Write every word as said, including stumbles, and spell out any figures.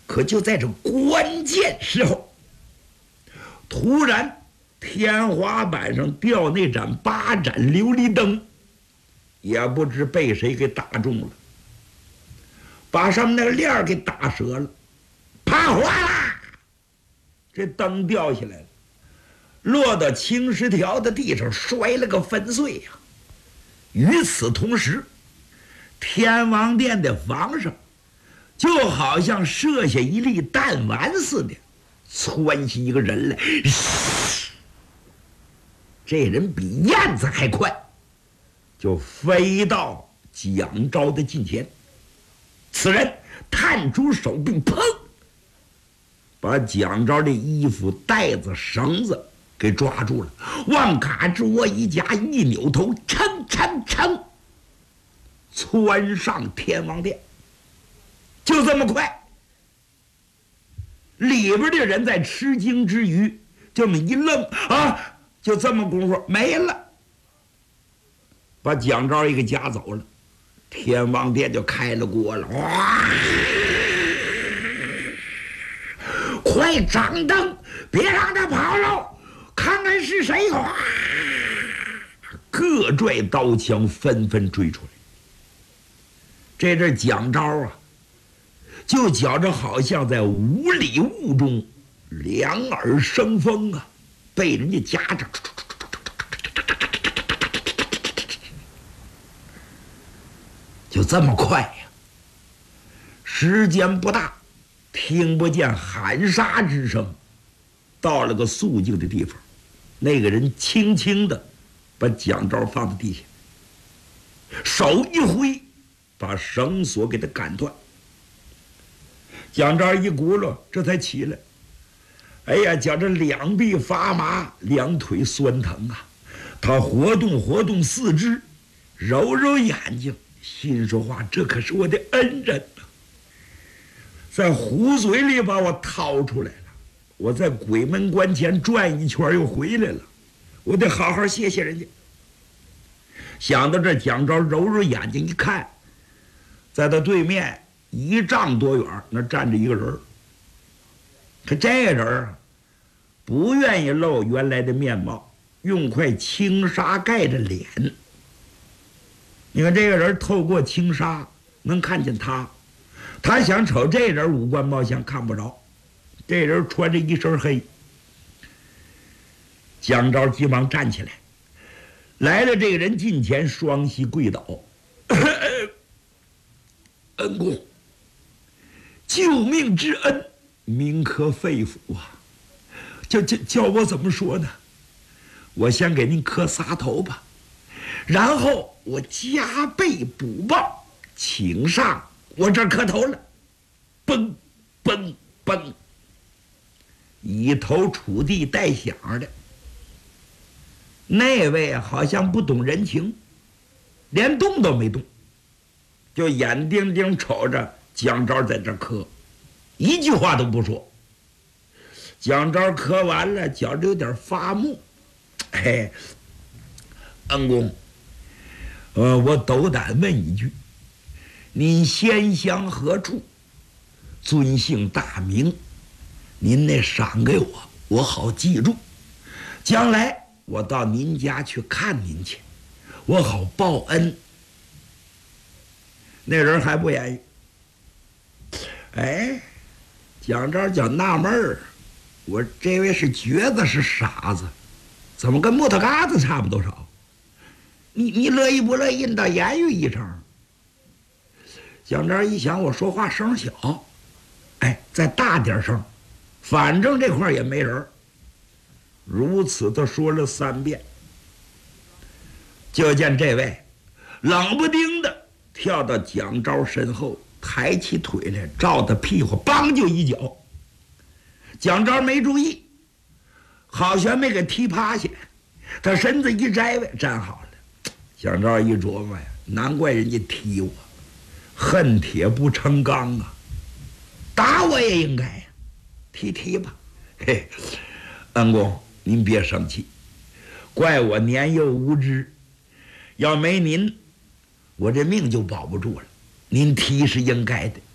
可就在这关键时候，突然天花板上掉那盏八盏琉璃灯，也不知被谁给打中了，把上面那个链儿给打折了，啪哗啦，这灯掉下来了，落到青石条的地上，摔了个粉碎呀、啊。与此同时，天王殿的房上就好像射下一粒弹丸似的，窜起一个人来，这人比燕子还快，就飞到蒋昭的近前。此人探出手臂，砰，把蒋昭的衣服、带子、绳子给抓住了，往嘎吱窝一夹，一扭头，噌噌噌，窜上天王殿。就这么快，里边的人在吃惊之余，这么一愣啊，就这么功夫没了，把蒋昭也给夹走了。天王殿就开了锅了，哇！快掌灯，别让他跑了，看看是谁！哇！各拽刀枪，纷纷追出来。这阵蒋昭啊，就觉着好像在五里雾中，两耳生风啊，被人家夹着。就这么快呀，时间不大，听不见喊杀之声，到了个肃静的地方，那个人轻轻的把蒋昭放在地下，手一挥，把绳索给他赶断。蒋昭一咕噜，这才起来。哎呀，觉着两臂发麻，两腿酸疼啊！他活动活动四肢，揉揉眼睛，心说话，这可是我的恩人呐、啊，在湖水里把我掏出来了，我在鬼门关前转一圈又回来了，我得好好谢谢人家。想到这，蒋昭揉揉眼睛一看，在他对面一丈多远，那站着一个人。可这个人啊，不愿意露原来的面貌，用块轻纱盖着脸。你看这个人透过轻纱能看见他，他想瞅这人五官貌相看不着。这人穿着一身黑。蒋昭急忙站起来，来了这个人近前，双膝跪倒。恩公，救命之恩铭刻肺腑啊！叫叫叫我怎么说呢？我先给您磕仨头吧，然后我加倍补报，请上我这儿磕头了。嘣嘣嘣，一头杵地带响的。那位好像不懂人情，连动都没动，就眼盯盯瞅着蒋昭在这磕，一句话都不说。蒋昭磕完了，觉着有点发木。嘿，恩公，呃，我斗胆问一句，您先乡何处？尊姓大名？您那赏给我，我好记住，将来我到您家去看您去，我好报恩。那人还不言语。哎，蒋昭就纳闷儿，我这位是瘸子是傻子，怎么跟木头嘎子差不多少？你你乐意不乐意？倒言语一声。蒋昭一想，我说话声小，哎，再大点声，反正这块也没人。如此他说了三遍，就见这位冷不丁的跳到蒋昭身后，抬起腿来，照他屁股梆就一脚。蒋昭没注意，好悬没给踢趴下，他身子一摘位站好了。蒋昭一琢磨呀，难怪人家踢我，恨铁不成钢啊，打我也应该呀，踢踢吧。嘿，恩公您别生气，怪我年幼无知，要没您我这命就保不住了，您踢是应该的。